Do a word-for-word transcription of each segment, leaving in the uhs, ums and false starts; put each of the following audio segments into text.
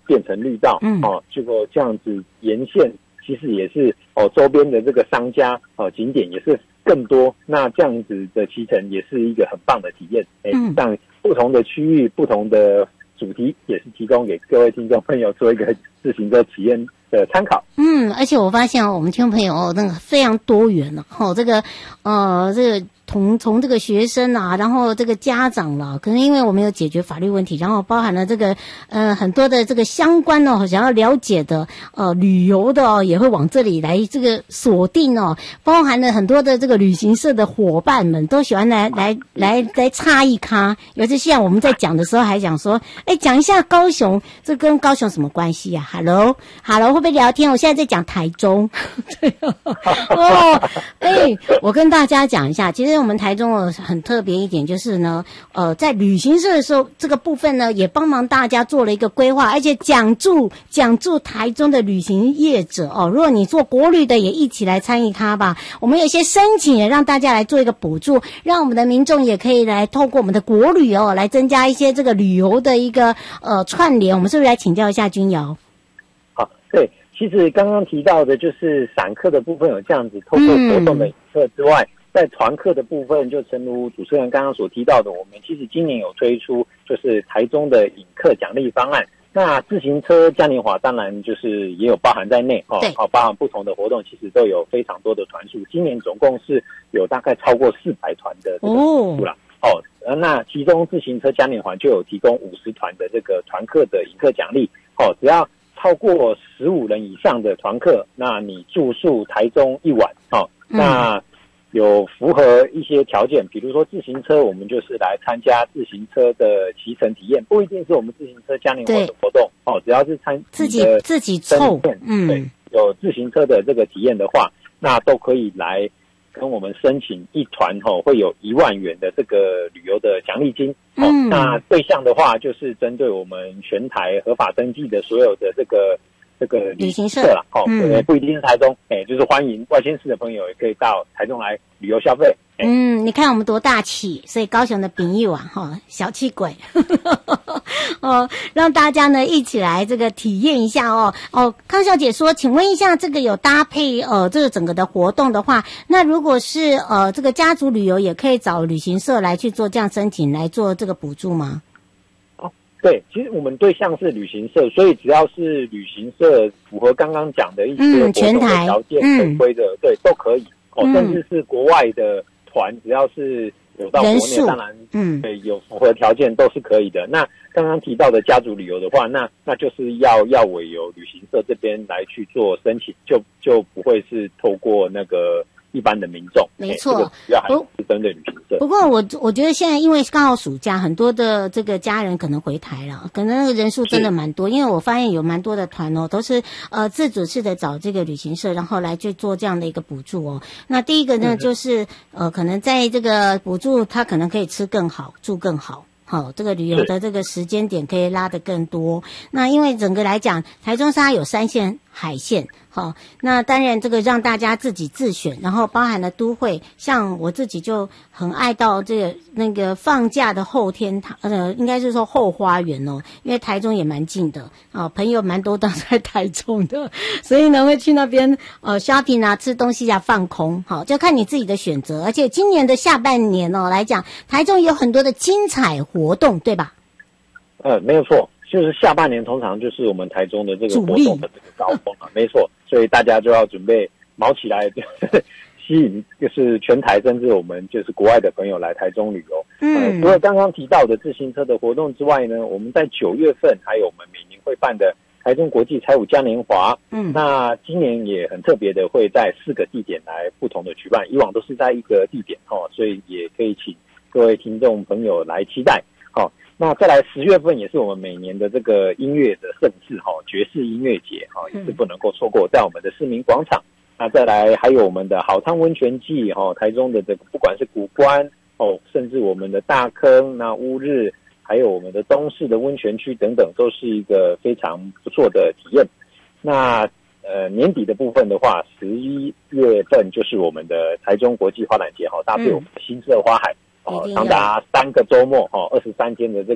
变成绿道， 嗯， 哦，结果这样子沿线其实也是哦，周边的这个商家哦景点也是更多，那这样子的骑乘也是一个很棒的体验，哎，让不同的区域、不同的主题也是提供给各位听众朋友做一个自行车体验的参考。 嗯，而且我发现哦，我们听众朋友哦，那个非常多元了，哦，这个呃，这个从从这个学生啊，然后这个家长啦，可能因为我们有解决法律问题，然后包含了这个呃很多的这个相关哦，想要了解的呃旅游的哦，也会往这里来这个锁定哦，包含了很多的这个旅行社的伙伴们都喜欢来来来来插一咖，尤其像我们在讲的时候还讲说，哎，讲一下高雄，这跟高雄什么关系啊 ？Hello Hello， 会不会聊天？我现在在讲台中，对哦，哎，我跟大家讲一下，其实我们台中哦很特别一点，就是呢，呃，在旅行社的时候，这个部分呢也帮忙大家做了一个规划，而且讲助讲助台中的旅行业者哦，如果你做国旅的，也一起来参与它吧。我们有一些申请也让大家来做一个补助，让我们的民众也可以来透过我们的国旅哦，来增加一些这个旅游的一个呃串联。我们是不是来请教一下君瑶？ 好，对。其实刚刚提到的就是散客的部分有这样子透过活动的引客之外，嗯，在团客的部分，就诚如主持人刚刚所提到的，我们其实今年有推出就是台中的引客奖励方案。那自行车嘉年华当然就是也有包含在内哦，哦，包含不同的活动，其实都有非常多的团数。今年总共是有大概超过四百团的这个团数啦。哦，哦，那其中自行车嘉年华就有提供五十团的这个团客的引客奖励。哦，只要超过十五人以上的团客，那你住宿台中一晚，哦，那有符合一些条件，比如说自行车，我们就是来参加自行车的骑乘体验，不一定是我们自行车嘉年华的活动，哦，只要是参自己自己凑， 嗯，对，有自行车的这个体验的话，那都可以来跟我们申请一团吼，会有一万元的这个旅游的奖励金。哦，嗯，那对象的话就是针对我们全台合法登记的所有的这个这个旅行社啦。哦，嗯，不一定是台中，哎，就是欢迎外县市的朋友也可以到台中来旅游消费。 嗯，你看我们多大气，所以高雄的朋友啊，哈，小气鬼，哦，让大家呢一起来这个体验一下哦。哦，康小姐说，请问一下，这个有搭配呃这个整个的活动的话，那如果是呃这个家族旅游，也可以找旅行社来去做这样申请来做这个补助吗？ 哦，对，其实我们对象是旅行社，所以只要是旅行社符合刚刚讲的一些活动的条件正规的，嗯，对，都可以哦，甚至是国外的团，只要是有到国内，当然，嗯，对，有符合条件都是可以的。那刚刚提到的家族旅游的话，那那就是要要委由旅行社这边来去做申请，就就不会是透过那个一般的民众。 没错， 欸，主要还是针对旅行社。 不过我我觉得现在因为刚好暑假，很多的这个家人可能回台了，可能那个人数真的蛮多。因为我发现有蛮多的团哦，都是呃自主式的找这个旅行社，然后来去做这样的一个补助哦。那第一个呢，嗯，就是呃可能在这个补助，他可能可以吃更好，住更好。好，这个旅游的这个时间点可以拉得更多。那因为整个来讲，台中它有山线、海线，好，那当然这个让大家自己自选，然后包含了都会，像我自己就很爱到这个那个放假的后天堂，呃，应该是说后花园哦，因为台中也蛮近的啊，朋友蛮多都在台中的，所以呢会去那边呃 shopping 啊，吃东西啊，放空，好，就看你自己的选择。而且今年的下半年哦来讲，台中有很多的精彩活动，对吧？ 呃，没有错，就是下半年通常就是我们台中的这个活动的这个高峰啊，没错，所以大家就要准备毛起来，就是吸引就是全台甚至我们就是国外的朋友来台中旅游。嗯，呃、除了刚刚提到的自行车的活动之外呢，我们在九月份还有我们每年会办的台中国际财务嘉年华。嗯，那今年也很特别的会在四个地点来不同的举办，以往都是在一个地点哦，所以也可以请各位听众朋友来期待。好，那再来十月份也是我们每年的这个音乐的盛事哈，爵士音乐节哈，也是不能够错过，在我们的市民广场。那再来还有我们的好汤温泉季哈，台中的这个不管是古关哦，甚至我们的大坑、那乌日，还有我们的东势的温泉区等等，都是一个非常不错的体验。那呃年底的部分的话，十一月份就是我们的台中国际花篮节哈，搭配我们的新色花海。哦，长达三个周末哦，二十三天的这个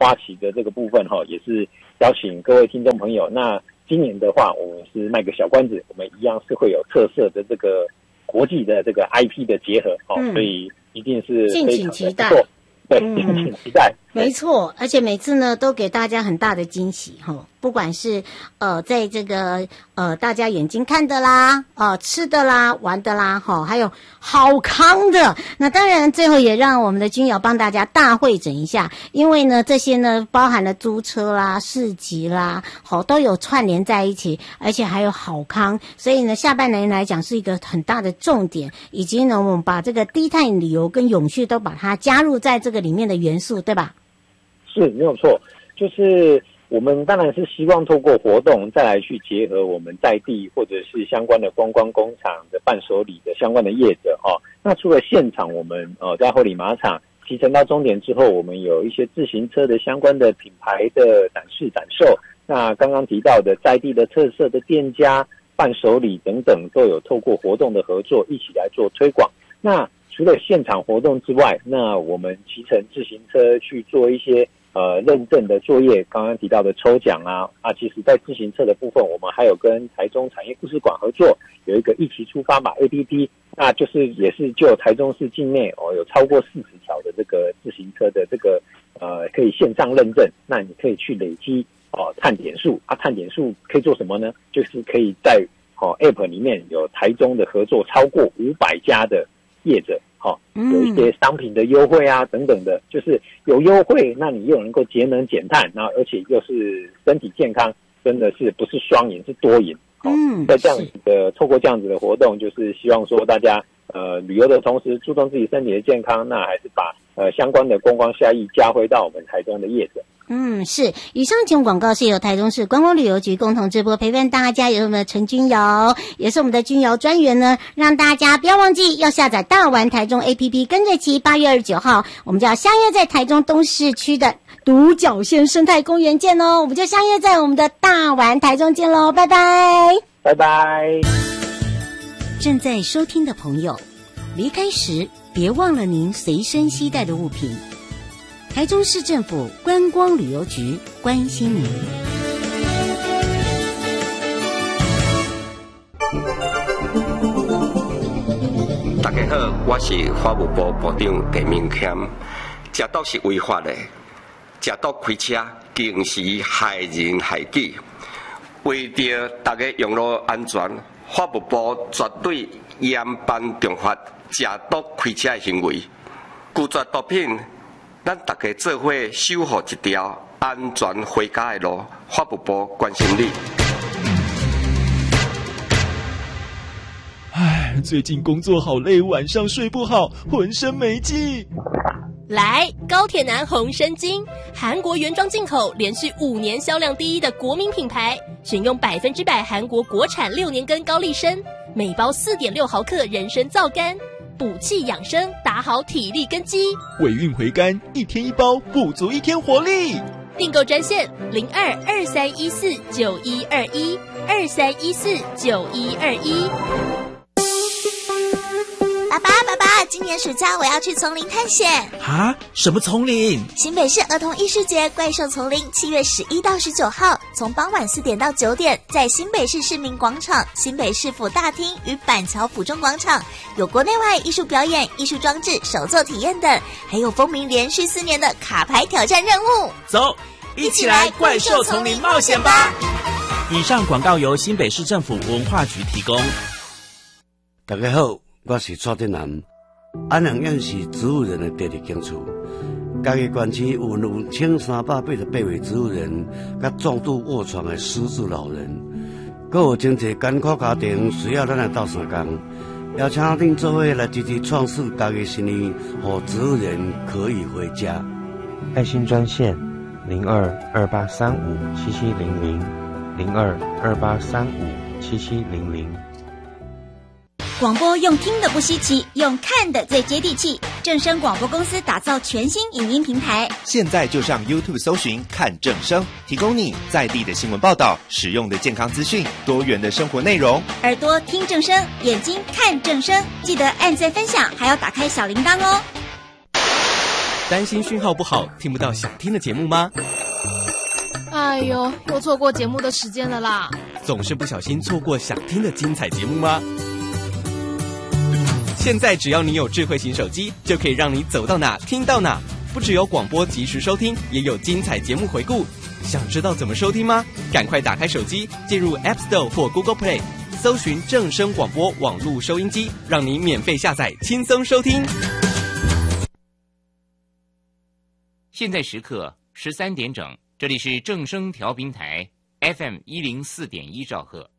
花旗的这个部分哈，也是邀请各位听众朋友。那今年的话，我们是卖个小关子，我们一样是会有特色的这个国际的这个 I P 的结合哦，嗯、所以一定是敬请期待。 对，敬请期待。 没错，而且每次呢都给大家很大的惊喜哈，不管是呃在这个呃大家眼睛看的啦，呃吃的啦，玩的啦，哈，还有好康的。那当然最后也让我们的君瑶帮大家大汇整一下，因为呢这些呢包含了租车啦、市集啦，好都有串联在一起，而且还有好康，所以呢下半年来讲是一个很大的重点，以及呢我们把这个低碳旅游跟永续都把它加入在这个里面的元素，对吧？ 是没有错，就是我们当然是希望透过活动再来去结合我们在地或者是相关的观光工厂的伴手礼的相关的业者哦。那除了现场我们呃在后里马场骑乘到终点之后，我们有一些自行车的相关的品牌的展示展售。那刚刚提到的在地的特色的店家、伴手礼等等，都有透过活动的合作一起来做推广。那除了现场活动之外，那我们骑乘自行车去做一些呃认证的作业，刚刚提到的抽奖啊啊，其实在自行车的部分，我们还有跟台中产业故事馆合作，有一个一起出发嘛 A P P， 那就是也是就台中市境内哦有超过四十条的这个自行车的这个呃可以线上认证，那你可以去累积哦碳点数啊，碳点数可以做什么呢？就是可以在哦 App 里面有台中的合作超过五百家的业者，好、哦，有一些商品的优惠啊，等等的，就是有优惠，那你又能够节能减碳，然后而且又是身体健康，真的是不是双赢是多赢。好、哦，嗯，在这样子的透过这样子的活动，就是希望说大家呃旅游的同时注重自己身体的健康，那还是把呃相关的观光效益加回到我们台中的业者。 嗯，是。以上节目广告是由台中市观光旅游局共同直播，陪伴大家有我们的陈君瑶，也是我们的君瑶专员呢，让大家不要忘记要下载大玩台中 A P P， 跟着骑。八月二十九号，我们就要相约在台中东市区的独角仙生态公园见喽！我们就相约在我们的大玩台中见喽，拜拜， 拜拜。 正在收听的朋友，离开时别忘了您随身携带的物品。台中市政府观光旅游局关心您。 大家好，我是法务部部长陈明谦。食毒是违法的，食毒开车更是害人害己。为着大家用路安全，法务部绝对严办重罚食毒开车的行为。拒绝毒品，咱大家做伙守护一条安全回家的路。法务部关心你。 唉，最近工作好累，晚上睡不好，浑身没劲。 来，高铁男红参精，韩国原装进口，连续五年销量第一的国民品牌，选用百分之百韩国国产六年根高丽参，每包四点六毫克人参皂苷，补气养生，打好体力根基。 尾韵回甘，一天一包，补足一天活力。 订购专线零二二三一四九一二一二三一四九一二一。 爸爸，爸爸，今年暑假我要去丛林探险。 啊？什么丛林？ 新北市儿童艺术节怪兽丛林，七月十一到十九号，从傍晚四点到九点，在新北市市民广场、新北市府大厅与板桥府中广场，有国内外艺术表演、艺术装置、手作体验等，还有风靡连续四年的卡牌挑战任务。 走，一起来怪兽丛林冒险吧！以上广告由新北市政府文化局提供。 大家好，我是蔡振南。安阳院是植物人的第二间厝，家己县区有两千三百八十八位植物人，甲重度卧床的失智老人，阁有真侪艰苦家庭需要咱来斗相共，邀请恁做伙来积极创设家己生意，让植物人可以回家。 爱心专线零二二八三五七七零零零二二八三五七七零零。 广播用听的不稀奇，用看的最接地气。正声广播公司打造全新影音平台， 现在就上 YouTube 搜寻看正声，提供你在地的新闻报道、实用的健康资讯、多元的生活内容。 耳朵听正声，眼睛看正声，记得按赞分享，还要打开小铃铛哦。 担心讯号不好，听不到想听的节目吗？ 哎呦，又错过节目的时间了啦！ 总是不小心错过想听的精彩节目吗？现在只要你有智慧型手机，就可以让你走到哪听到哪。不只有广播及时收听，也有精彩节目回顾。想知道怎么收听吗？赶快打开手机，进入 App Store 或 Google Play， 搜寻正声广播网络收音机，让你免费下载，轻松收听。 现在时刻十三点整，这里是正声调频台 F M 一零四点一兆赫。